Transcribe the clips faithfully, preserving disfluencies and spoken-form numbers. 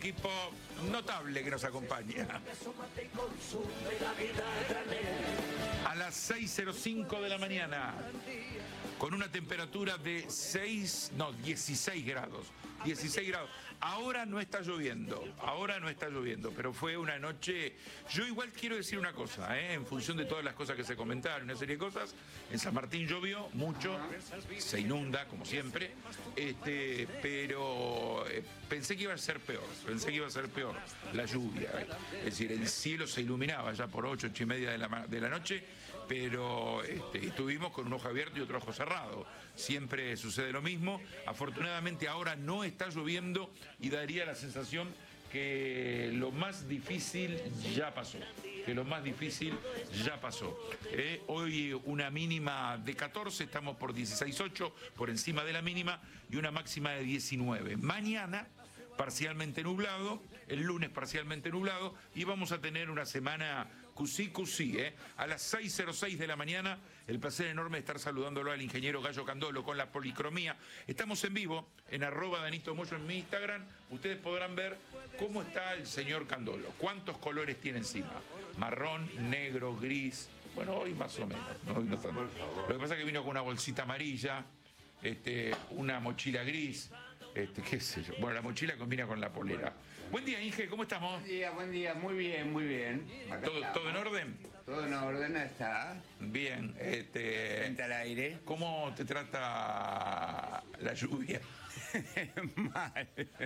equipo notable que nos acompaña. A las seis cero cinco de la mañana, con una temperatura de seis, no, dieciséis grados. dieciséis grados. Ahora no está lloviendo, ahora no está lloviendo, pero fue una noche. Yo igual quiero decir una cosa, ¿eh? En función de todas las cosas que se comentaron, una serie de cosas. En San Martín llovió mucho, se inunda, como siempre, este, pero eh, pensé que iba a ser peor, pensé que iba a ser peor la lluvia. ¿eh? Es decir, el cielo se iluminaba ya por ocho, ocho y media de la, de la noche, pero este, estuvimos con un ojo abierto y otro ojo cerrado. Siempre sucede lo mismo. Afortunadamente ahora no está lloviendo y daría la sensación que lo más difícil ya pasó, que lo más difícil ya pasó. Eh, hoy una mínima de catorce, estamos por dieciséis coma ocho, por encima de la mínima, y una máxima de diecinueve. Mañana parcialmente nublado, el lunes parcialmente nublado, y vamos a tener una semana cusí, cusí, ¿eh? A las seis cero seis de la mañana, el placer enorme de estar saludándolo al ingeniero Gallo Candolo con la policromía. Estamos en vivo en arroba Danito Moyo en mi Instagram. Ustedes podrán ver cómo está el señor Candolo, cuántos colores tiene encima. Marrón, negro, gris, bueno, hoy más o menos, ¿no? Hoy no tanto. Lo que pasa es que vino con una bolsita amarilla, este, una mochila gris. Este, qué sé yo. Bueno, la mochila combina con la polera. Buen día, Inge, ¿cómo estamos? Buen día, buen día, muy bien, muy bien. ¿Todo, ¿Todo en orden? Todo en orden está. Bien, este. Frente al aire. ¿Cómo te trata la lluvia? Mal.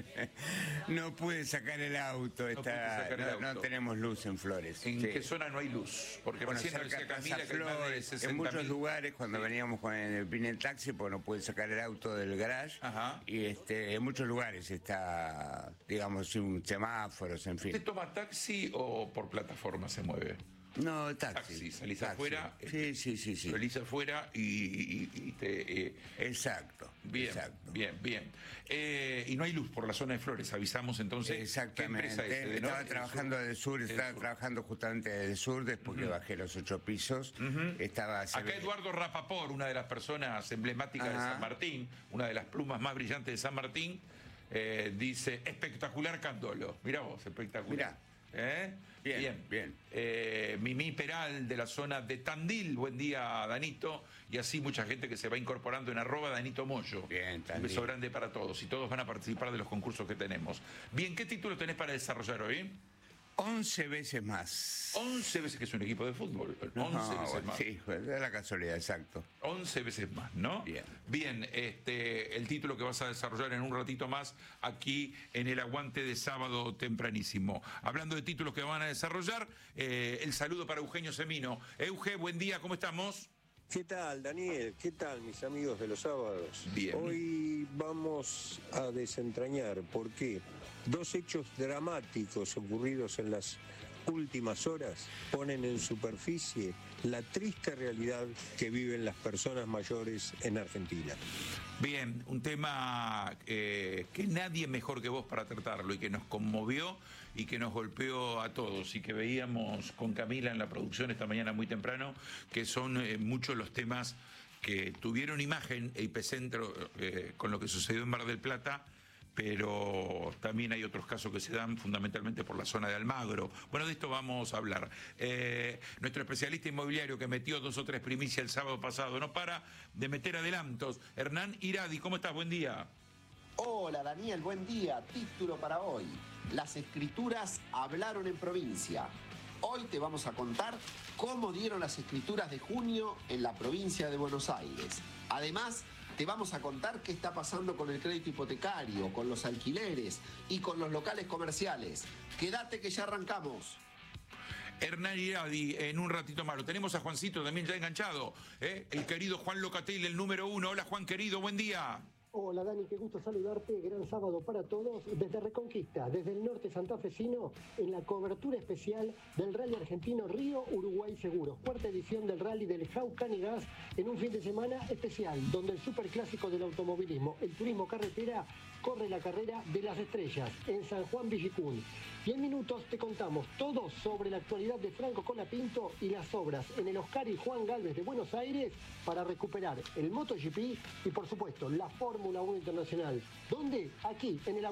No pude sacar el auto. Está, no, el no, auto. no tenemos luz en Flores. ¿En sí. qué zona no hay luz? Porque bueno, recién cerca decía de Camila que hay más de sesenta en muchos mil. lugares, cuando sí. veníamos con el, vine el taxi, pues no pude sacar el auto del garage. Ajá. Y este, en muchos lugares está, digamos, sin semáforos, en fin. ¿Usted toma taxi o por plataforma se mueve? No, taxi. Taxi, salís taxi. afuera. Sí, sí, sí, sí. Salís afuera y, y, y te. Eh, exacto. Bien, exacto. bien, bien. Eh, y no hay luz por la zona de Flores, avisamos entonces. Exactamente. ¿Qué empresa es? ¿De estaba norte, trabajando del del sur, Del estaba sur. trabajando justamente del sur, después que Uh-huh. bajé los ocho pisos. Uh-huh. Estaba Acá Eduardo Rapaport, una de las personas emblemáticas Ajá. de San Martín, una de las plumas más brillantes de San Martín, eh, dice, espectacular Candolo. Mirá vos, espectacular. Mirá. ¿Eh? Bien, bien. bien. Eh, Mimi Peral de la zona de Tandil, buen día Danito, y así mucha gente que se va incorporando en arroba Danito Moyo. Bien, Tandil. Un beso grande para todos y todos van a participar de los concursos que tenemos. Bien, ¿qué título tenés para desarrollar hoy? Once veces más. Once veces, que es un equipo de fútbol. No, Once veces bueno, más. sí, es la casualidad, exacto. Once veces más, ¿no? Bien. Bien, este, el título que vas a desarrollar en un ratito más aquí en el aguante de sábado tempranísimo. Hablando de títulos que van a desarrollar, eh, el saludo para Eugenio Semino. Euge, buen día, ¿cómo estamos? ¿Qué tal, Daniel? ¿Qué tal, mis amigos de los sábados? Bien. Hoy vamos a desentrañar por qué dos hechos dramáticos ocurridos en las últimas horas ponen en superficie la triste realidad que viven las personas mayores en Argentina. Bien, un tema eh, que nadie mejor que vos para tratarlo y que nos conmovió y que nos golpeó a todos y que veíamos con Camila en la producción esta mañana muy temprano, que son eh, muchos los temas que tuvieron imagen e Epicentro eh, con lo que sucedió en Mar del Plata, pero también hay otros casos que se dan fundamentalmente por la zona de Almagro. Bueno, de esto vamos a hablar. Eh, nuestro especialista inmobiliario que metió dos o tres primicias el sábado pasado, no para de meter adelantos. Hernán Iradi, ¿cómo estás? Buen día. Hola Daniel, buen día. Título para hoy. Las escrituras hablaron en provincia. Hoy te vamos a contar cómo dieron las escrituras de junio en la provincia de Buenos Aires. Además, te vamos a contar qué está pasando con el crédito hipotecario, con los alquileres y con los locales comerciales. Quédate que ya arrancamos. Hernán Iradi, en un ratito más. Lo tenemos a Juancito también ya enganchado, ¿eh? El querido Juan Locatelli, el número uno. Hola Juan querido, buen día. Hola Dani, qué gusto saludarte, gran sábado para todos desde Reconquista, desde el norte santafesino, en la cobertura especial del Rally Argentino Río Uruguay Seguros, cuarta edición del Rally del Jaucan y Gas, en un fin de semana especial, donde el superclásico del automovilismo, el turismo carretera, corre la carrera de las estrellas en San Juan Villicún. Y en minutos te contamos todo sobre la actualidad de Franco Colapinto y las obras en el Oscar y Juan Galvez de Buenos Aires para recuperar el MotoGP y por supuesto la Fórmula uno Internacional. ¿Dónde? Aquí en el